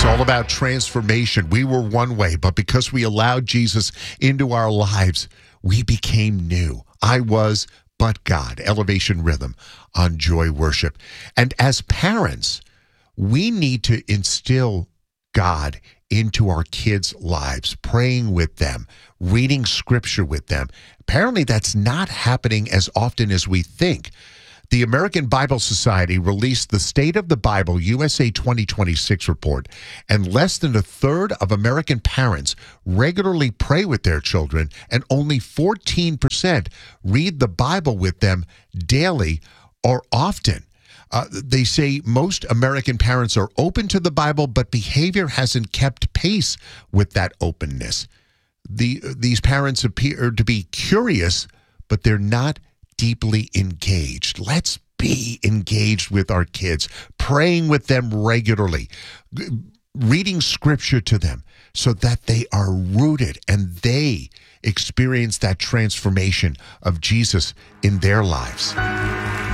It's all about transformation. We were one way, but because we allowed Jesus into our lives, we became new. I was, but God. Elevation Rhythm on Joy Worship. And as parents, we need to instill God into our kids' lives, praying with them, reading scripture with them. Apparently, that's not happening as often as we think. The American Bible Society released the State of the Bible USA 2026 report, and less than a third of American parents regularly pray with their children, and only 14% read the Bible with them daily or often. They say most American parents are open to the Bible, but behavior hasn't kept pace with that openness. These parents appear to be curious, but they're not deeply engaged. Let's be engaged with our kids, praying with them regularly, reading scripture to them so that they are rooted and they experience that transformation of Jesus in their lives.